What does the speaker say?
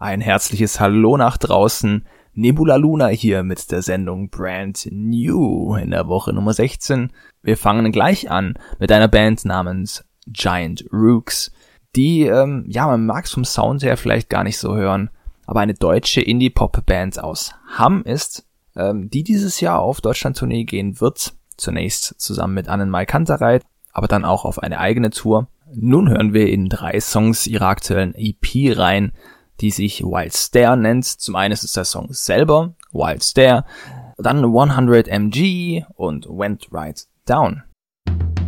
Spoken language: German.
Ein herzliches Hallo nach draußen. Nebula Luna hier mit der Sendung Brand New in der Woche Nummer 16. Wir fangen gleich an mit einer Band namens Giant Rooks, die, man mag es vom Sound her vielleicht gar nicht so hören, aber eine deutsche Indie-Pop-Band aus Hamm ist, die dieses Jahr auf Deutschland-Tournee gehen wird. Zunächst zusammen mit Annenmai Kantereit, aber dann auch auf eine eigene Tour. Nun hören wir in 3 Songs ihrer aktuellen EP rein, die sich Wild Stare nennt. Zum einen ist es der Song selber, Wild Stare, dann 100 mg und Went Right Down.